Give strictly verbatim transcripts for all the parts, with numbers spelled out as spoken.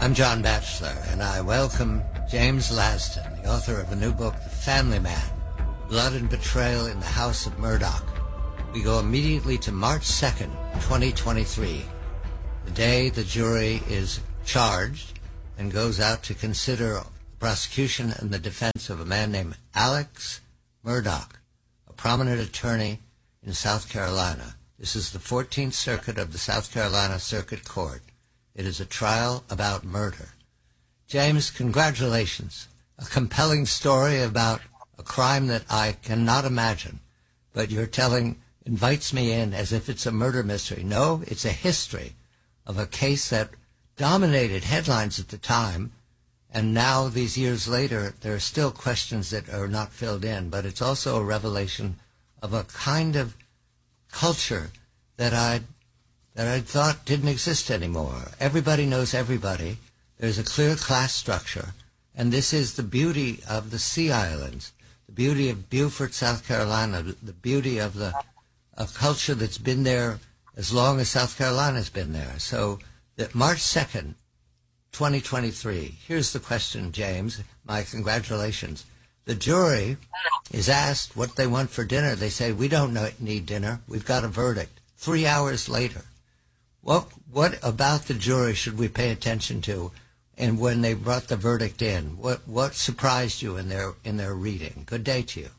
I'm John Batchelor, and I welcome James Lasdun, the author of a new book, The Family Man, Blood and Betrayal in the House of Murdoch. We go immediately to March second, twenty twenty-three, the day the jury is charged and goes out to consider the prosecution and the defense of a man named Alex Murdaugh, a prominent attorney in South Carolina. This is the fourteenth Circuit of the South Carolina Circuit Court. It is a trial about murder. James, congratulations. A compelling story about a crime that I cannot imagine, but you're telling invites me in as if it's a murder mystery. No, it's a history of a case that dominated headlines at the time, and now, these years later, there are still questions that are not filled in, but it's also a revelation of a kind of culture that I that I thought didn't exist anymore. Everybody knows everybody. There's a clear class structure, and this is the beauty of the Sea Islands, the beauty of Beaufort, South Carolina, the beauty of the a culture that's been there as long as South Carolina's been there. So that March second, twenty twenty-three, here's the question, James. My congratulations. The jury is asked what they want for dinner. They say, we don't know, need dinner. We've got a verdict. Three hours later. What what about the jury should we pay attention to? And when they brought the verdict in, what what surprised you in their in their reading? Good day to you.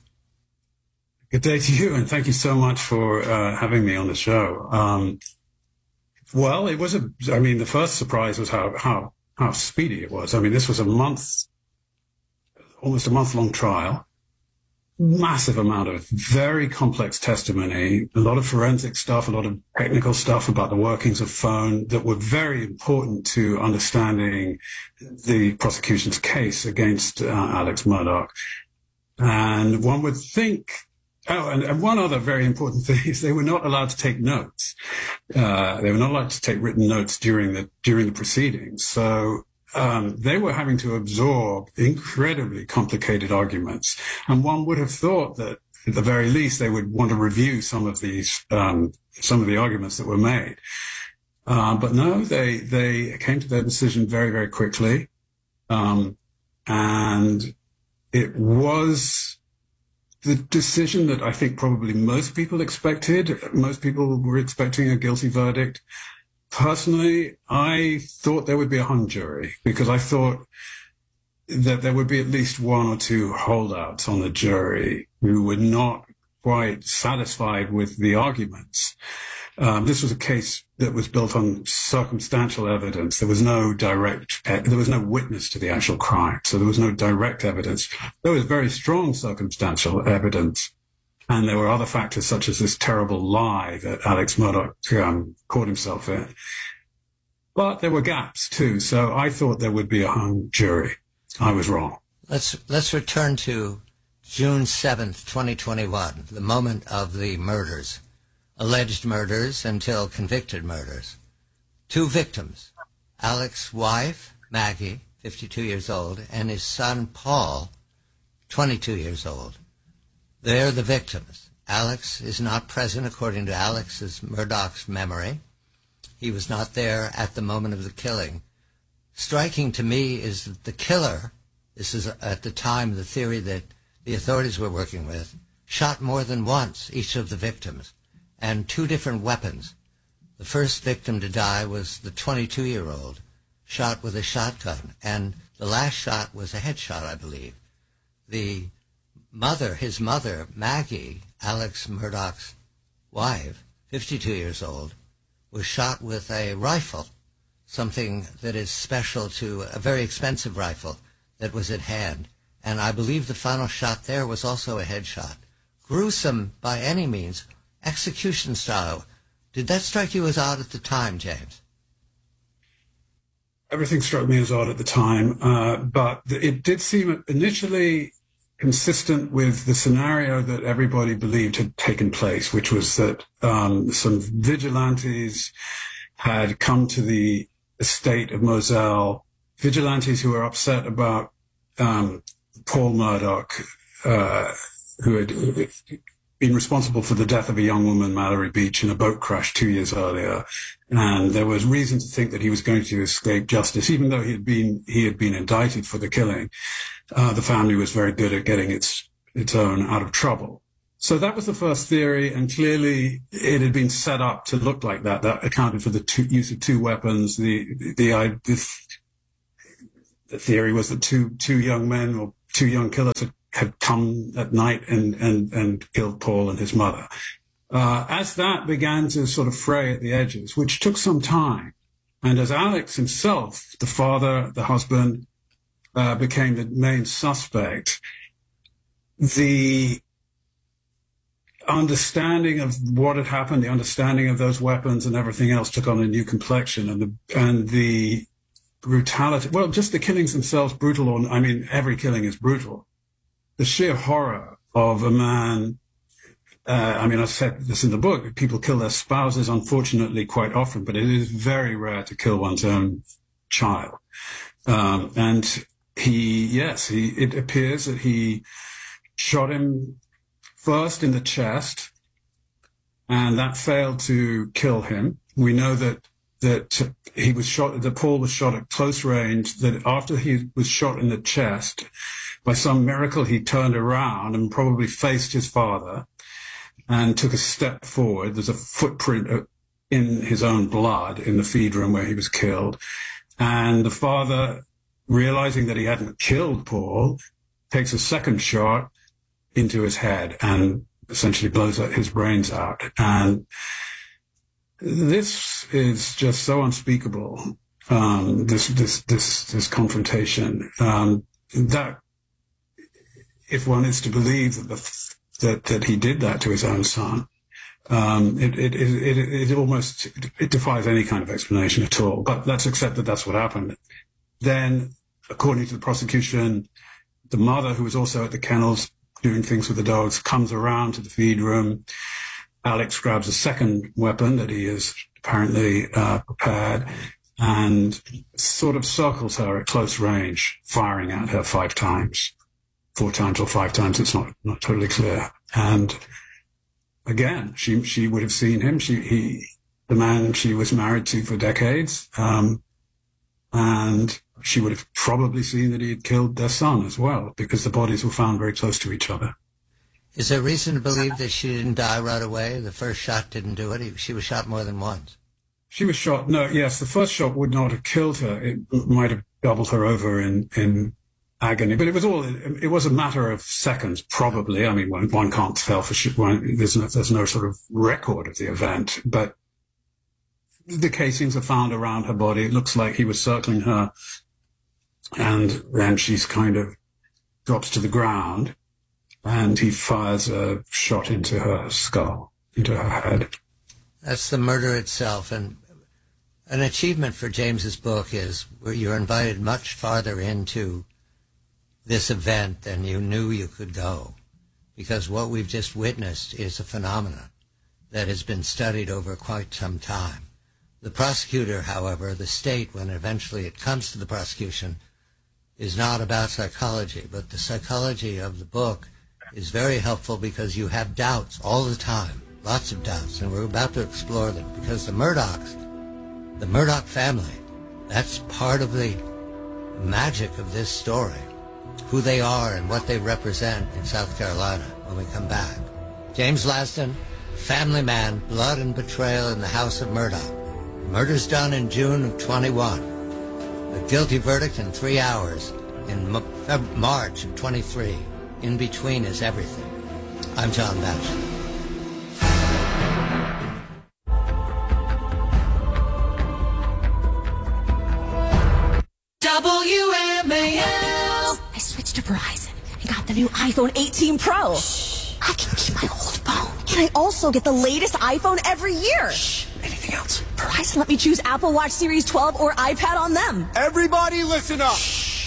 Good day to you, and thank you so much for uh, having me on the show. Um, well, it was a. I mean, the first surprise was how how how speedy it was. I mean, this was a month, almost a month long trial. Massive amount of very complex testimony, a lot of forensic stuff, a lot of technical stuff about the workings of phone that were very important to understanding the prosecution's case against uh, Alex Murdaugh. And one would think, oh, and, and one other very important thing is they were not allowed to take notes. Uh, they were not allowed to take written notes during the during the proceedings. So Um, they were having to absorb incredibly complicated arguments. And one would have thought that at the very least they would want to review some of these, um, some of the arguments that were made. Uh, but no, they, they came to their decision very, very quickly. Um, and it was the decision that I think probably most people expected. Most people were expecting a guilty verdict. Personally, I thought there would be a hung jury because I thought that there would be at least one or two holdouts on the jury who were not quite satisfied with the arguments. Um, this was a case that was built on circumstantial evidence. There was no direct, there was no witness to the actual crime, so there was no direct evidence. There was very strong circumstantial evidence. And there were other factors such as this terrible lie that Alex Murdaugh um, caught himself in. But there were gaps too, so I thought there would be a hung jury. I was wrong. Let's let's return to June seventh, twenty twenty-one, the moment of the murders, alleged murders until convicted murders. Two victims, Alex's wife, Maggie, fifty-two years old, and his son, Paul, twenty-two years old. They're the victims. Alex is not present according to Alex's Murdaugh's memory. He was not there at the moment of the killing. Striking to me is that the killer, this is at the time the theory that the authorities were working with, shot more than once each of the victims, and two different weapons. The first victim to die was the twenty-two-year-old, shot with a shotgun, and the last shot was a headshot, I believe. The mother, his mother, Maggie, Alex Murdaugh's wife, fifty-two years old, was shot with a rifle, something that is special to a very expensive rifle that was at hand. And I believe the final shot there was also a headshot. Gruesome by any means, execution style. Did that strike you as odd at the time, James? Everything struck me as odd at the time, uh, but it did seem initially consistent with the scenario that everybody believed had taken place, which was that um, some vigilantes had come to the estate of Moselle, vigilantes who were upset about um, Paul Murdaugh, uh, who had been responsible for the death of a young woman, Mallory Beach, in a boat crash two years earlier. And there was reason to think that he was going to escape justice, even though he had been, he had been indicted for the killing. Uh, the family was very good at getting its, its own out of trouble. So that was the first theory, and clearly it had been set up to look like that. That accounted for the two, use of two weapons. The, the, the, the, the theory was that two, two young men or two young killers had had come at night and, and, and killed Paul and his mother. Uh, as that began to sort of fray at the edges, which took some time, and as Alex himself, the father, the husband, uh, became the main suspect, the understanding of what had happened, the understanding of those weapons and everything else took on a new complexion, and the, and the brutality, well, just the killings themselves, brutal, or, I mean, every killing is brutal. The sheer horror of a man, uh, I mean, I said this in the book, people kill their spouses, unfortunately, quite often, but it is very rare to kill one's own child. Um, and he, yes, he, it appears that he shot him first in the chest, and that failed to kill him. We know that that he was shot, that Paul was shot at close range, that after he was shot in the chest, by some miracle, he turned around and probably faced his father and took a step forward. There's a footprint in his own blood in the feed room where he was killed. And the father, realizing that he hadn't killed Paul, takes a second shot into his head and essentially blows his brains out. And this is just so unspeakable, um, this, this, this, this confrontation, um, that, if one is to believe that, the, that that he did that to his own son, um, it, it, it, it, it almost, it defies any kind of explanation at all. But let's accept that that's what happened. Then, according to the prosecution, the mother, who was also at the kennels doing things with the dogs, comes around to the feed room. Alex grabs a second weapon that he has apparently uh, prepared and sort of circles her at close range, firing at her five times. Four times or five times, it's not, not totally clear. And again, she, she would have seen him. She, he, the man she was married to for decades. Um, and she would have probably seen that he had killed their son as well, because the bodies were found very close to each other. Is there reason to believe that she didn't die right away? The first shot didn't do it. She was shot more than once. She was shot. No, yes, the first shot would not have killed her. It might have doubled her over in, in, agony, but it was all, it, it was a matter of seconds, probably. I mean, one, one can't tell for sure. One, there's no, there's no sort of record of the event, but the casings are found around her body. It looks like he was circling her, and then she's kind of drops to the ground, and he fires a shot into her skull, into her head. That's the murder itself, and an achievement for James's book is where you're invited much farther into this event than you knew you could go, because what we've just witnessed is a phenomenon that has been studied over quite some time. The prosecutor, however, the state, when eventually it comes to the prosecution, is not about psychology, but the psychology of the book is very helpful because you have doubts all the time, lots of doubts, and we're about to explore them, because the Murdaughs, the Murdaugh family, that's part of the magic of this story. Who they are and what they represent in South Carolina when we come back. James Laston, Family Man, Blood and Betrayal in the House of Murdaugh. Murders done in June of twenty-one. A guilty verdict in three hours in March of twenty-three. In between is everything. I'm John Batchelor. W M A L. I switched to Verizon and got the new iPhone eighteen Pro. Shh. I can keep my old phone. And I also get the latest iPhone every year. Shh. Anything else? Verizon let me choose Apple Watch Series twelve or iPad on them. Everybody listen up. Shh.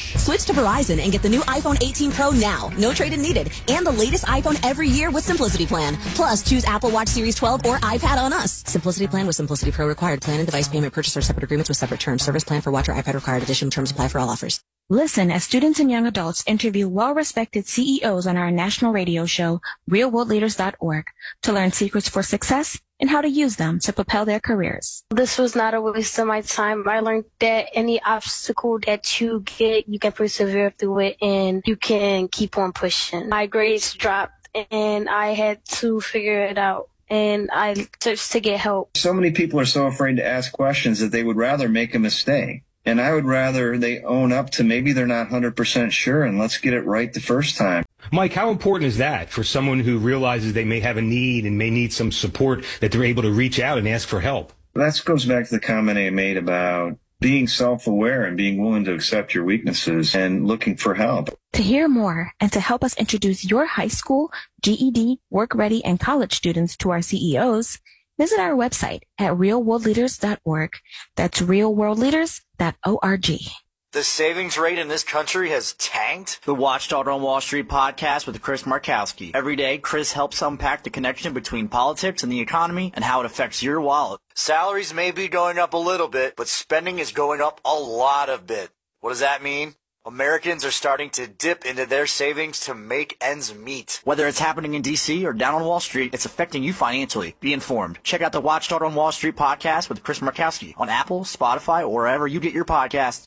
Switch to Verizon and get the new iPhone eighteen Pro now. No trade-in needed. And the latest iPhone every year with Simplicity Plan. Plus, choose Apple Watch Series twelve or iPad on us. Simplicity Plan with Simplicity Pro required. Plan and device payment purchase or separate agreements with separate terms. Service plan for watch or iPad required. Additional terms apply for all offers. Listen as students and young adults interview well-respected C E Os on our national radio show, real world leaders dot org, to learn secrets for success and how to use them to propel their careers. This was not a waste of my time. I learned that any obstacle that you get, you can persevere through it and you can keep on pushing. My grades dropped and I had to figure it out. And I searched to get help. So many people are so afraid to ask questions that they would rather make a mistake. And I would rather they own up to maybe they're not one hundred percent sure and let's get it right the first time. Mike, how important is that for someone who realizes they may have a need and may need some support, that they're able to reach out and ask for help? That goes back to the comment I made about being self-aware and being willing to accept your weaknesses and looking for help. To hear more and to help us introduce your high school, G E D, work ready, and college students to our C E Os, visit our website at real world leaders dot org. That's real world leaders dot org. The savings rate in this country has tanked? The Watchdog on Wall Street podcast with Chris Markowski. Every day, Chris helps unpack the connection between politics and the economy and how it affects your wallet. Salaries may be going up a little bit, but spending is going up a lot of bit. What does that mean? Americans are starting to dip into their savings to make ends meet. Whether it's happening in D C or down on Wall Street, it's affecting you financially. Be informed. Check out the Watchdog on Wall Street podcast with Chris Markowski on Apple, Spotify, or wherever you get your podcasts.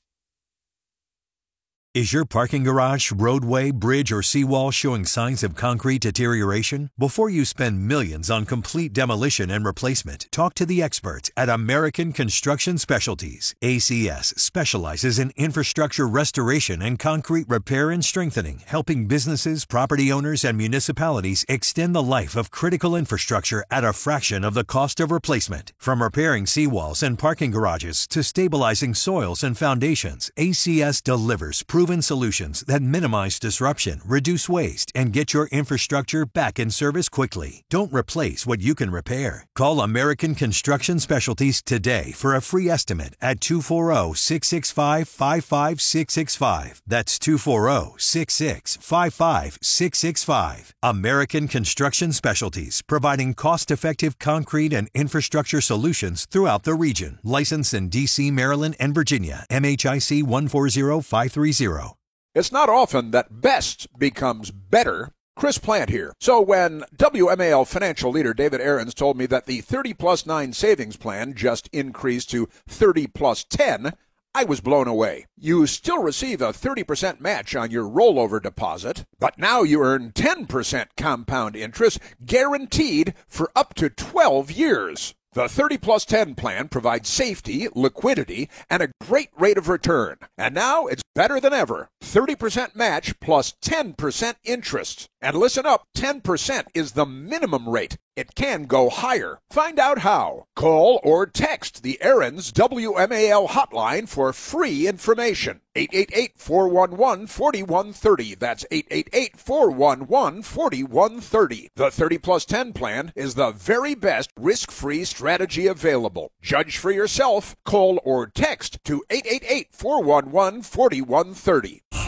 Is your parking garage, roadway, bridge, or seawall showing signs of concrete deterioration? Before you spend millions on complete demolition and replacement, talk to the experts at American Construction Specialties. A C S specializes in infrastructure restoration and concrete repair and strengthening, helping businesses, property owners, and municipalities extend the life of critical infrastructure at a fraction of the cost of replacement. From repairing seawalls and parking garages to stabilizing soils and foundations, A C S delivers proven solutions that minimize disruption, reduce waste, and get your infrastructure back in service quickly. Don't replace what you can repair. Call American Construction Specialties today for a free estimate at two four zero, six six five, five five six six five. That's two four zero, six six five five six six five. American Construction Specialties, providing cost-effective concrete and infrastructure solutions throughout the region. Licensed in D C, Maryland, and Virginia. M H I C one four zero five three zero. It's not often that best becomes better. Chris Plant here. So when W M A L financial leader David Aarons told me that the thirty plus nine savings plan just increased to thirty plus ten, I was blown away. You still receive a thirty percent match on your rollover deposit, but now you earn ten percent compound interest guaranteed for up to twelve years. The thirty plus ten plan provides safety, liquidity, and a great rate of return. And now it's better than ever. thirty percent match plus ten percent interest. And listen up, ten percent is the minimum rate. It can go higher. Find out how. Call or text the Aarons W M A L hotline for free information. eight eight eight, four one one, four one three zero. That's eight eight eight, four one one, four one three zero. The thirty plus ten plan is the very best risk-free strategy available. Judge for yourself. Call or text to eight eight eight, four one one, four one three zero.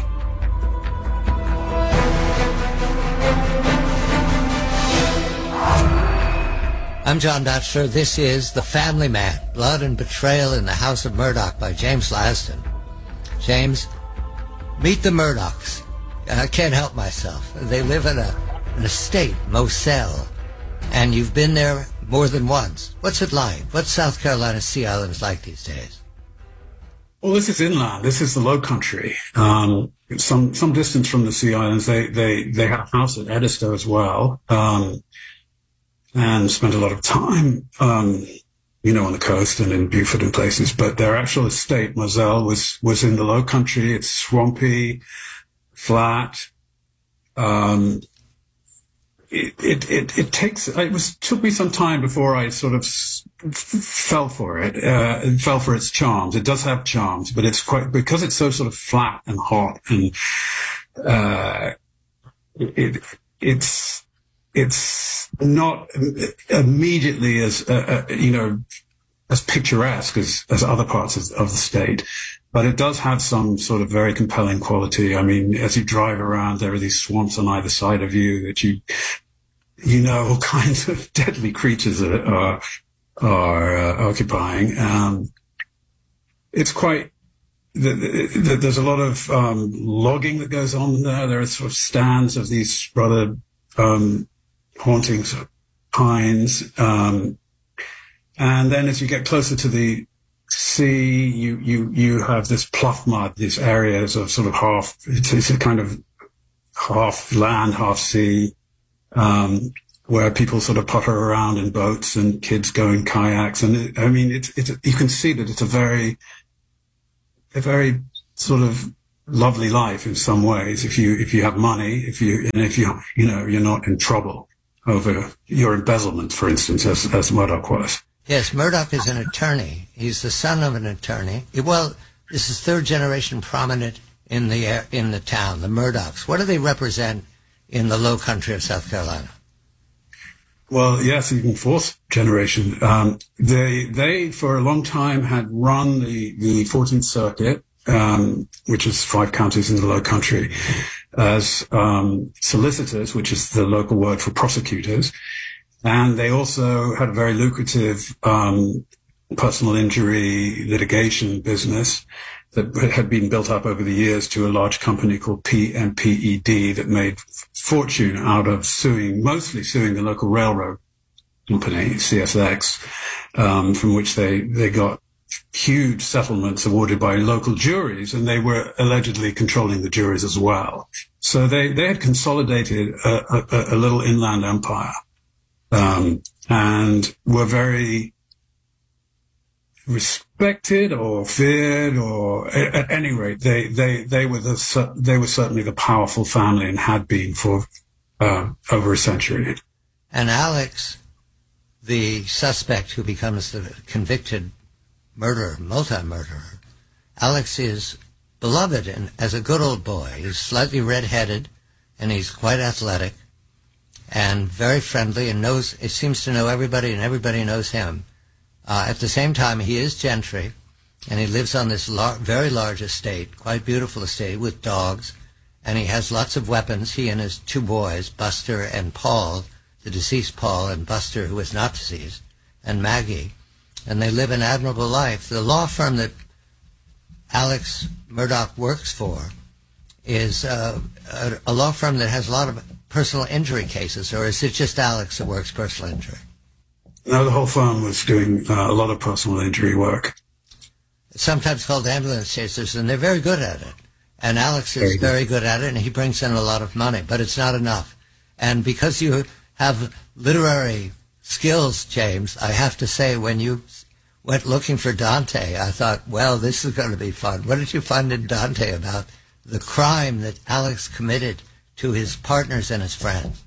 I'm John Batchelor. This is The Family Man, Blood and Betrayal in the House of Murdoch by James Laston. James, meet the Murdochs. I can't help myself. They live in a, an estate, Moselle, and you've been there more than once. What's it like? What's South Carolina Sea Islands like these days? Well, this is inland. This is the Low Country. Um, some some distance from the Sea Islands. They they they have a house at Edisto as well. Um, and spent a lot of time, um, you know, on the coast and in Beaufort and places. But their actual estate, Moselle, was, was in the Low Country. It's swampy, flat. Um, it, it, it, it takes, it was, took me some time before I sort of f- fell for it, uh, and fell for its charms. It does have charms, but it's quite, because it's so sort of flat and hot and, uh, it, it's, It's not immediately as, uh, uh, you know, as picturesque as, as other parts of, of the state, but it does have some sort of very compelling quality. I mean, as you drive around, there are these swamps on either side of you that you, you know, all kinds of deadly creatures are, are, are uh, occupying. Um, it's quite, the, the, the, there's a lot of um, logging that goes on there. There are sort of stands of these rather um, haunting sort of pines. Um, and then as you get closer to the sea, you, you, you have this pluff mud, these areas of sort of half, it's, it's a kind of half land, half sea, um, where people sort of putter around in boats and kids go in kayaks. And it, I mean, it's, it's, you can see that it's a very, a very sort of lovely life in some ways. If you, if you have money, if you, and if you, you know, you're not in trouble over your embezzlement, for instance, as, as Murdoch was. Yes, Murdoch is an attorney. He's the son of an attorney. Well, this is third generation prominent in the in the town, the Murdochs. What do they represent in the low country of South Carolina? Well, yes, even fourth generation. Um, they they for a long time had run the the fourteenth Circuit, um, which is five counties in the Low Country, as um, solicitors, which is the local word for prosecutors. And they also had a very lucrative um, personal injury litigation business that had been built up over the years to a large company called P M P E D that made fortune out of suing, mostly suing the local railroad company, C S X, um, from which they, they got huge settlements awarded by local juries, and they were allegedly controlling the juries as well. So they, they had consolidated a, a, a little inland empire. Um, and were very respected or feared, or at, at any rate, they, they, they were the, they were certainly the powerful family and had been for, uh, over a century. And Alex, the suspect who becomes the convicted murderer, multi-murderer, Alex is beloved and as a good old boy. He's slightly red-headed and he's quite athletic and very friendly, and knows, it seems to know everybody, and everybody knows him. Uh, at the same time, he is gentry, and he lives on this lar- very large estate, quite beautiful estate, with dogs, and he has lots of weapons, he and his two boys, Buster and Paul, the deceased Paul, and Buster, who is not deceased, and Maggie, and they live an admirable life. The law firm that Alex Murdoch works for is uh, a, a law firm that has a lot of personal injury cases, or is it just Alex that works personal injury? No, the whole firm was doing uh, a lot of personal injury work. It's sometimes called ambulance chasers, and they're very good at it. And Alex is very good. very good at it, and he brings in a lot of money, but it's not enough. And because you have literary skills, James, I have to say, when you went looking for Dante, I thought, well, this is going to be fun. What did you find in Dante about the crime that Alex committed to his partners and his friends?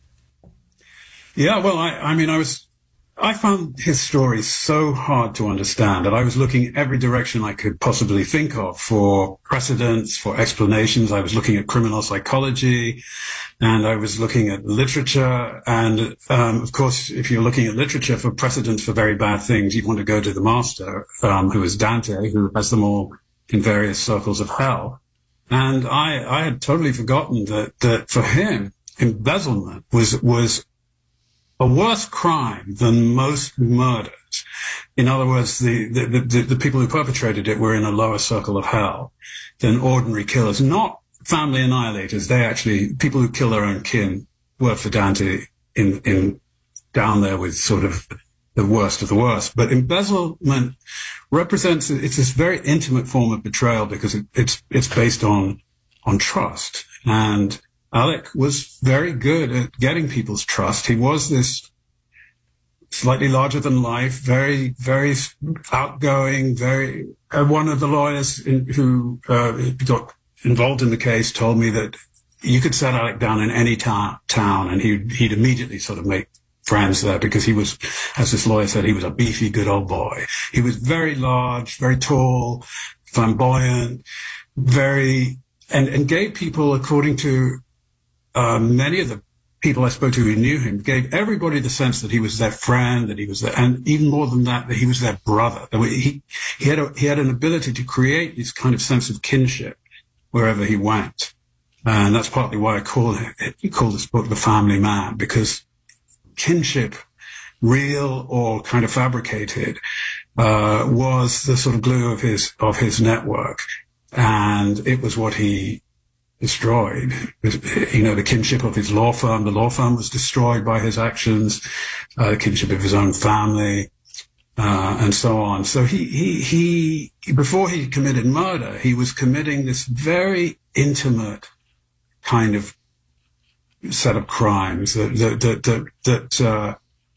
Yeah, well, I, I mean, I was, I found his story so hard to understand that I was looking every direction I could possibly think of for precedents, for explanations. I was looking at criminal psychology, and I was looking at literature. And, um, of course, if you're looking at literature for precedents for very bad things, you want to go to the master, um, who is Dante, who has them all in various circles of hell. And I, I had totally forgotten that, that for him, embezzlement was, was a worse crime than most murders. In other words, the, the, the, the people who perpetrated it were in a lower circle of hell than ordinary killers, not family annihilators. They actually, people who kill their own kin were for Dante in, in, down there with sort of the worst of the worst. But embezzlement represents, it's this very intimate form of betrayal because it, it's, it's based on, on trust. And Alec was very good at getting people's trust. He was this slightly larger than life, very, very outgoing, very, uh, one of the lawyers in, who, uh, got involved in the case told me that you could set Alec down in any ta- town and he'd, he'd immediately sort of make friends there because he was, as this lawyer said, he was a beefy, good old boy. He was very large, very tall, flamboyant, very, and, and gave people, according to uh, many of the people I spoke to who knew him gave everybody the sense that he was their friend, that he was their, and even more than that, that he was their brother. That he, he had a, he had an ability to create this kind of sense of kinship wherever he went. And that's partly why I call it, call this book The Family Man, because kinship, real or kind of fabricated, uh, was the sort of glue of his, of his network. And it was what he destroyed. You know, the kinship of his law firm, the law firm was destroyed by his actions, uh, the kinship of his own family, uh, and so on. So he, he, he, before he committed murder, he was committing this very intimate kind of set of crimes that, that, that, that, that uh,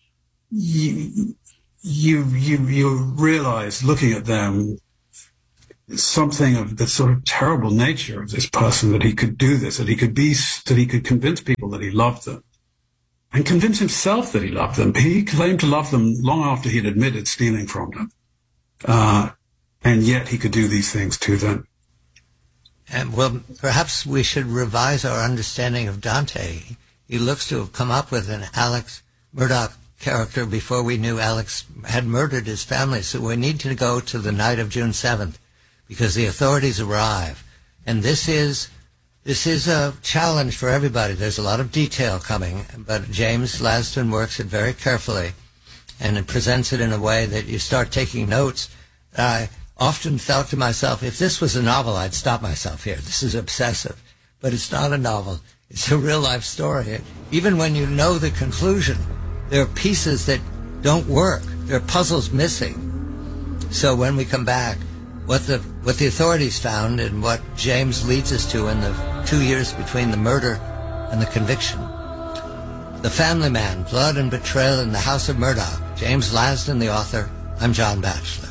you, you, you, you realize looking at them, something of the sort of terrible nature of this person, that he could do this, that he could be, that he could convince people that he loved them and convince himself that he loved them. He claimed to love them long after he had admitted stealing from them. Uh, and yet he could do these things to them. And well, perhaps we should revise our understanding of Dante. He looks to have come up with an Alex Murdaugh character before we knew Alex had murdered his family. So we need to go to the night of June seventh. Because the authorities arrive. And this is this is a challenge for everybody. There's a lot of detail coming, but James Lasdun works it very carefully, and it presents it in a way that you start taking notes. I often felt to myself, if this was a novel, I'd stop myself here. This is obsessive. But it's not a novel. It's a real-life story. Even when you know the conclusion, there are pieces that don't work. There are puzzles missing. So when we come back, What the what the authorities found and what James leads us to in the two years between the murder and the conviction. The Family Man, Blood and Betrayal in the House of Murdaugh. James Lasdun, the author. I'm John Batchelor.